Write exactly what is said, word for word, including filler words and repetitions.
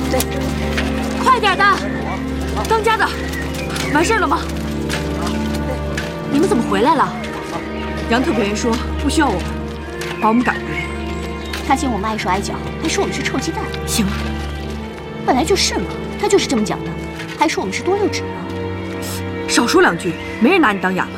对， 快点的，当家的，完事了吗？你们怎么回来了？杨特派员说不需要我们，把我们赶回来。 他嫌我们碍手碍脚，还说我们是臭鸡蛋。 行了， 本来就是嘛，他就是这么讲的，还说我们是多六指呢。 少说两句，没人拿你当哑巴。